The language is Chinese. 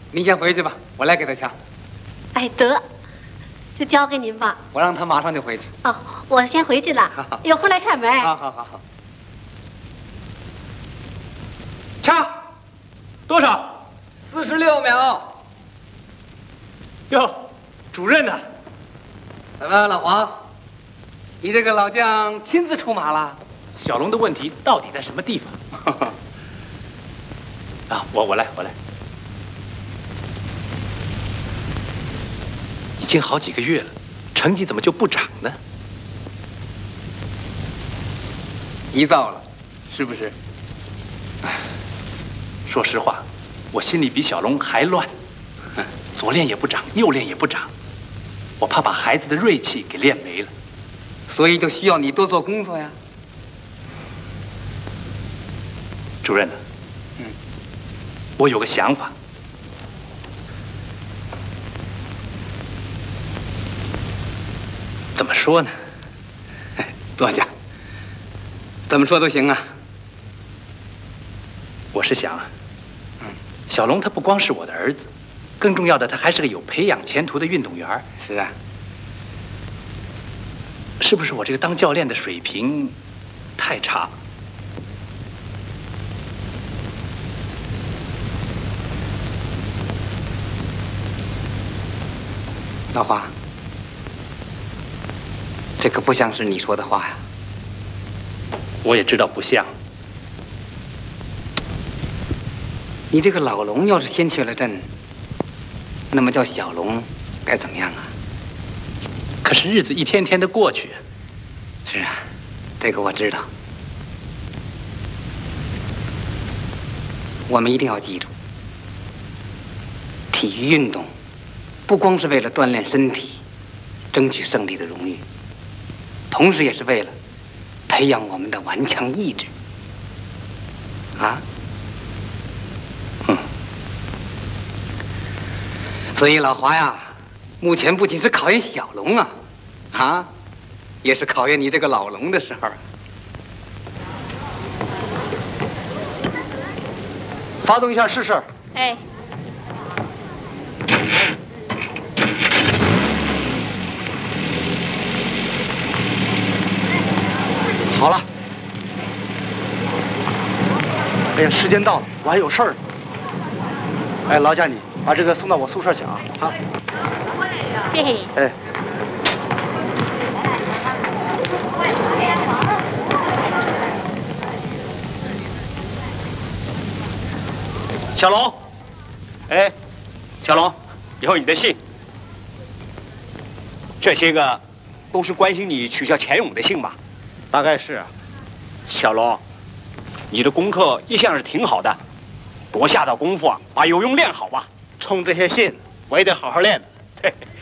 您先回去吧，我来给他掐。 哎，得，就交给您吧。 我让他马上就回去。 哦，我先回去了，有空来串门。 好。 掐，多少 ？46秒。 哟，主任呢？ 怎么，老黄？你这个老将亲自出马了？ 小龙的问题到底在什么地方？啊，我来。已经好几个月了，成绩怎么就不涨呢？ 急躁了，是不是？ 说实话，我心里比小龙还乱，左练也不长，右练也不长，我怕把孩子的锐气给练没了， 所以就需要你多做工作呀。 主任呢？我有个想法。怎么说呢？ 坐下。怎么说都行啊。 我是想啊，小龙他不光是我的儿子，更重要的他还是个有培养前途的运动员。 是啊。 是不是我这个当教练的水平太差了？ 老华，这可不像是你说的话呀。 我也知道不像。 你这个老龙要是先缺了阵，那么叫小龙该怎么样啊？ 可是日子一天天的过去。 是啊，这个我知道。我们一定要记住，体育运动不光是为了锻炼身体，争取胜利的荣誉，同时也是为了培养我们的顽强意志。啊？所以老华呀，目前不仅是考验小龙啊，也是考验你这个老龙的时候。 发动一下试试。 哎。 好了。哎呀，时间到了，我还有事儿呢。哎，劳驾你把这个送到我宿舍去啊。好。 谢谢。 哎。 小龙， 哎， 小龙，有你的信。这些个都是关心你取消潜泳的信吧？ 大概是啊。 小龙，你的功课一向是挺好的，多下点功夫啊，把游泳练好吧。 冲这些信，我也得好好练。